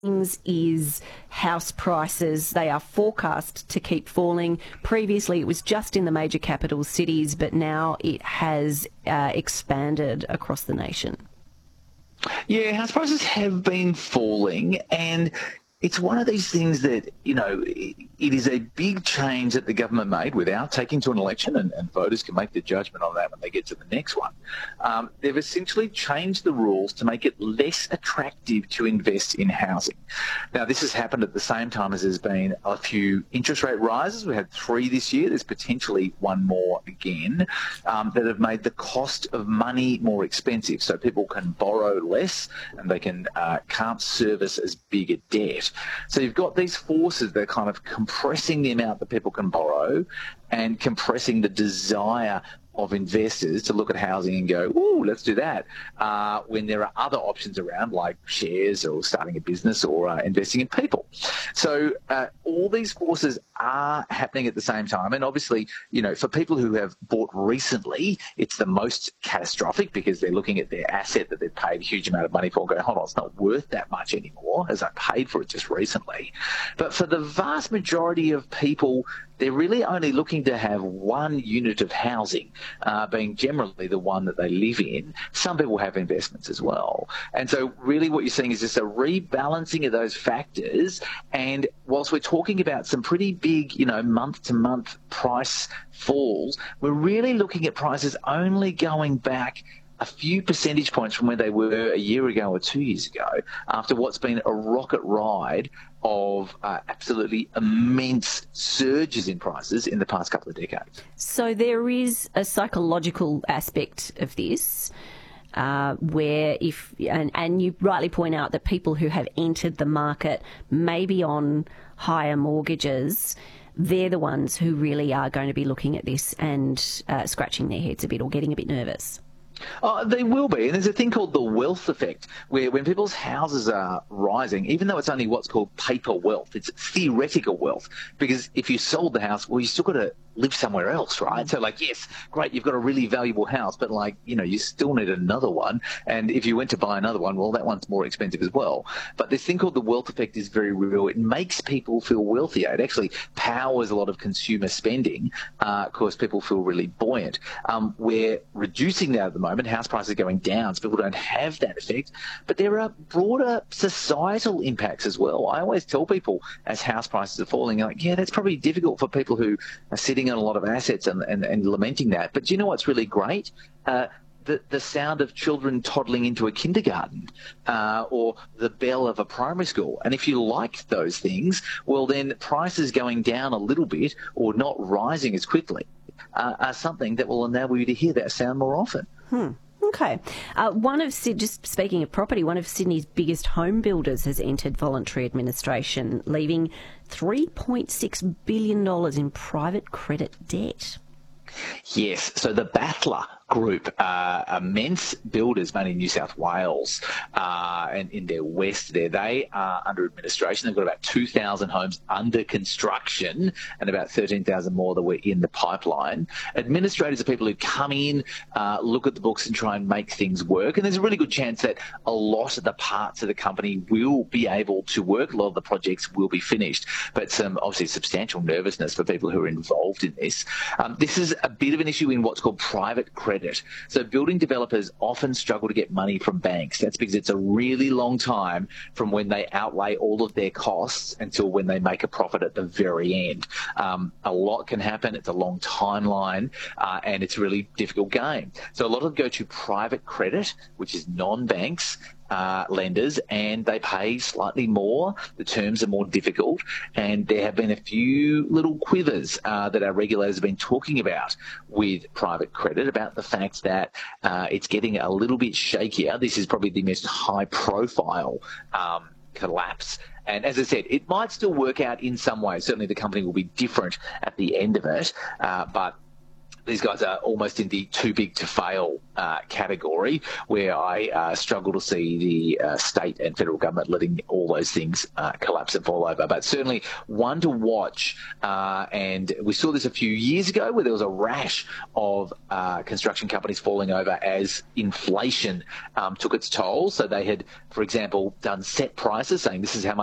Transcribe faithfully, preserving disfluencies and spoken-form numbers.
things is house prices. They are forecast to keep falling. Previously, it was just in the major capital cities, but now it has uh, expanded across the nation. Yeah, house prices have been falling, and it's one of these things that, you know, it, it is a big change that the government made without taking to an election, and, and voters can make their judgment on that when they get to the next one. Um, they've essentially changed the rules to make it less attractive to invest in housing. Now, this has happened at the same time as there's been a few interest rate rises. We had three this year. There's potentially one more again, um, that have made the cost of money more expensive. So people can borrow less and they can uh, can't service as big a debt. So you've got these forces that are kind of compressing the amount that people can borrow and compressing the desire of investors to look at housing and go, ooh, let's do that, uh, when there are other options around like shares or starting a business or uh, investing in people. So uh, all these forces are happening at the same time. And obviously, you know, for people who have bought recently, it's the most catastrophic because they're looking at their asset that they've paid a huge amount of money for and going, hold on, it's not worth that much anymore as I paid for it just recently. But for the vast majority of people, they're really only looking to have one unit of housing, uh, being generally the one that they live in. Some people have investments as well. And so really what you're seeing is just a rebalancing of those factors. And whilst we're talking about some pretty big, you know, month-to-month price falls, we're really looking at prices only going back a few percentage points from where they were a year ago or two years ago, after what's been a rocket ride of uh, absolutely immense surges in prices in the past couple of decades. So there is a psychological aspect of this, uh, where if, and, and you rightly point out that people who have entered the market maybe on higher mortgages, they're the ones who really are going to be looking at this and uh, scratching their heads a bit or getting a bit nervous. Oh, they will be. And there's a thing called the wealth effect, where when people's houses are rising, even though it's only what's called paper wealth, it's theoretical wealth. Because if you sold the house, well, you still got to live somewhere else, right? So like, yes, great, you've got a really valuable house, but like, you know, you still need another one. And if you went to buy another one, well, that one's more expensive as well. But this thing called the wealth effect is very real. It makes people feel wealthier. It actually powers a lot of consumer spending. Uh, of course, people feel really buoyant. Um, we're reducing that at the moment. House prices are going down, so people don't have that effect. But there are broader societal impacts as well. I always tell people as house prices are falling, like, yeah, that's probably difficult for people who are sitting on a lot of assets and, and, and lamenting that. But do you know what's really great? Uh, the, the sound of children toddling into a kindergarten, uh, or the bell of a primary school. And if you like those things, well, then prices going down a little bit or not rising as quickly uh, are something that will enable you to hear that sound more often. Hmm. Okay. Uh, one of just speaking of property, one of Sydney's biggest home builders has entered voluntary administration, leaving three point six billion dollars in private credit debt. Yes. So the Battler Group, uh, immense builders mainly in New South Wales uh, and in their west there, they are under administration. They've got about two thousand homes under construction and about thirteen thousand more that were in the pipeline. Administrators are people who come in, uh, look at the books and try and make things work. And there's a really good chance that a lot of the parts of the company will be able to work. A lot of the projects will be finished, but some obviously substantial nervousness for people who are involved in this. Um, this is a bit of an issue in what's called private credit. So building developers often struggle to get money from banks. That's because it's a really long time from when they outlay all of their costs until when they make a profit at the very end. Um, a lot can happen. It's a long timeline, uh, and it's a really difficult game. So a lot of them go to private credit, which is non-banks, Uh, lenders, and they pay slightly more. The terms are more difficult, and there have been a few little quivers uh, that our regulators have been talking about with private credit about the fact that uh, it's getting a little bit shakier. This is probably the most high-profile um, collapse. And as I said, it might still work out in some ways. Certainly the company will be different at the end of it, uh, but these guys are almost in the too big to fail uh, category, where I uh, struggle to see the uh, state and federal government letting all those things uh, collapse and fall over. But certainly one to watch, uh, and we saw this a few years ago where there was a rash of uh, construction companies falling over as inflation um, took its toll. So they had, for example, done set prices, saying this is how much